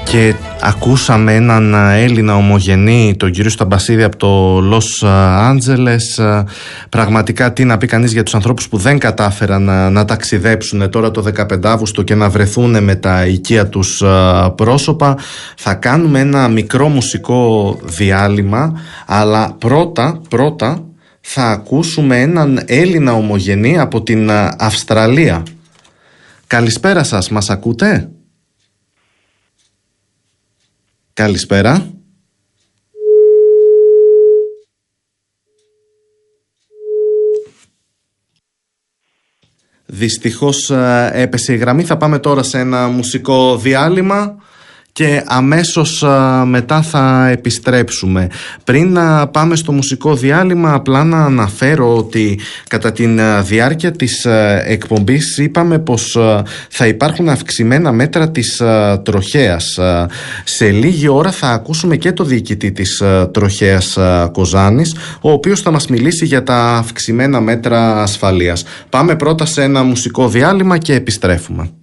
Και ακούσαμε έναν Έλληνα ομογενή, τον κύριο Σταμπασίδη από το Λος Άντζελες. Πραγματικά τι να πει κανείς για τους ανθρώπους που δεν κατάφεραν να ταξιδέψουν τώρα το 15 Αύγουστο και να βρεθούν με τα οικεία τους πρόσωπα. Θα κάνουμε ένα μικρό μουσικό διάλειμμα, αλλά πρώτα θα ακούσουμε έναν Έλληνα ομογενή από την Αυστραλία. Καλησπέρα σας, μας ακούτε? Καλησπέρα. Δυστυχώς έπεσε η γραμμή. Θα πάμε τώρα σε ένα μουσικό διάλειμμα και αμέσως μετά θα επιστρέψουμε. Πριν να πάμε στο μουσικό διάλειμμα, απλά να αναφέρω ότι κατά τη διάρκεια της εκπομπής είπαμε πως θα υπάρχουν αυξημένα μέτρα της τροχέας. Σε λίγη ώρα θα ακούσουμε και το διοικητή της τροχέας Κοζάνης, ο οποίος θα μας μιλήσει για τα αυξημένα μέτρα ασφαλείας. Πάμε πρώτα σε ένα μουσικό διάλειμμα και επιστρέφουμε.